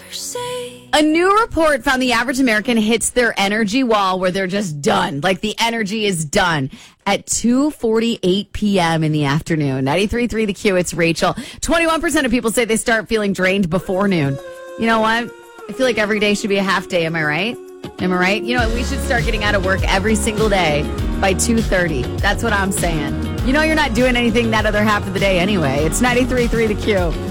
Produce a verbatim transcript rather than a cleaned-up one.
A new report found the average American hits their energy wall where they're just done. Like the energy is done at two forty-eight p.m. in the afternoon. ninety-three point three The Q, it's Rachel. twenty-one percent of people say they start feeling drained before noon. You know what? I feel like every day should be a half day. Am I right? Am I right? You know what? We should start getting out of work every single day by two thirty. That's what I'm saying. You know you're not doing anything that other half of the day anyway. It's ninety-three point three The Q.